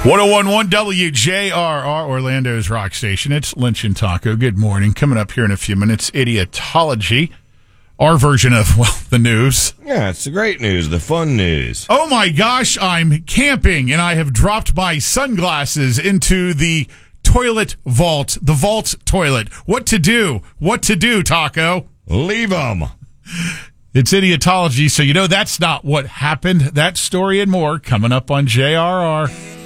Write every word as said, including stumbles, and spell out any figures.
one oh one point one W J R R, Orlando's rock station. It's Lynch and Taco. Good morning. Coming up here in a few minutes, Idiotology, our version of, well, the news. Yeah, it's the great news, the fun news. Oh my gosh, I'm camping and I have dropped my sunglasses into the toilet vault, the vault toilet. What to do? What to do, Taco? Leave them. It's Idiotology, so you know that's not what happened. That story and more coming up on J R R.